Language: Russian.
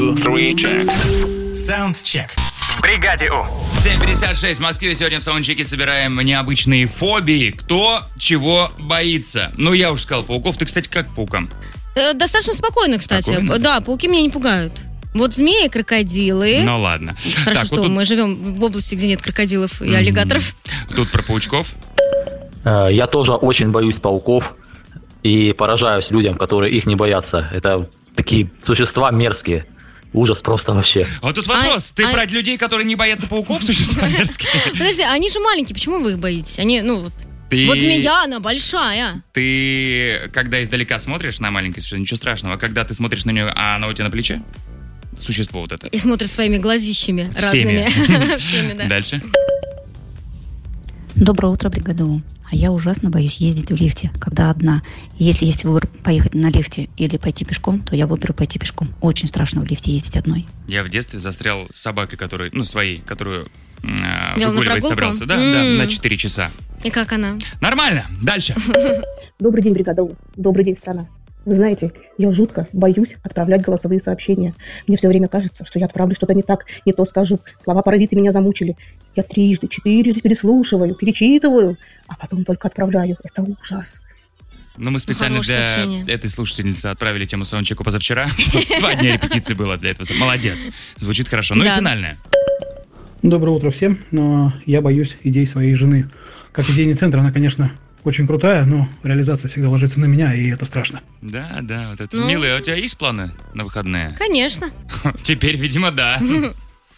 2, 3, check. Саундчек. В бригаде У. 7:56 в Москве. Сегодня в саундчеке собираем необычные фобии. Кто чего боится. Ну, я уже сказал пауков. Ты, кстати, как к паукам? Достаточно спокойно, кстати. Спокойно? Да, пауки меня не пугают. Вот змеи, крокодилы. Ну, ладно. Хорошо, Так, что вот тут... мы живем в области, где нет крокодилов и аллигаторов. Тут про паучков. Я тоже очень боюсь пауков и поражаюсь людям, которые их не боятся. Это такие существа мерзкие. Ужас просто вообще. Вот тут вопрос. Ты про людей, которые не боятся пауков, существа мерзкие? Подожди, они же маленькие, почему вы их боитесь? Они, вот змея, она большая. Ты, когда издалека смотришь на маленькое существо, ничего страшного. Когда ты смотришь на нее, а она у тебя на плече? Существо вот это. И смотришь своими глазищами разными. Всеми, да. Дальше. Доброе утро, бригада У. А я ужасно боюсь ездить в лифте, когда одна. Если есть выбор поехать на лифте или пойти пешком, то я выберу пойти пешком. Очень страшно в лифте ездить одной. Я в детстве застрял с собакой, своей, которую Вел выгуливать собрался. Да, на 4 часа. И как она? Нормально. Дальше. Добрый день, бригада У. Добрый день, страна. Вы знаете, я жутко боюсь отправлять голосовые сообщения. Мне все время кажется, что я отправлю что-то не так, не то скажу. Слова-паразиты меня замучили. Я 3-4 переслушиваю, перечитываю, а потом только отправляю. Это ужас. Ну, мы специально для этой слушательницы отправили тему саундчеку позавчера. 2 дня репетиции было для этого. Молодец. Звучит хорошо. Ну и финальное. Доброе утро всем. Но я боюсь идей своей жены. Как идейный центр, она, конечно, очень крутая, но реализация всегда ложится на меня, и это страшно. Да, вот это. Милая, а у тебя есть планы на выходные? Конечно. Теперь, видимо, да.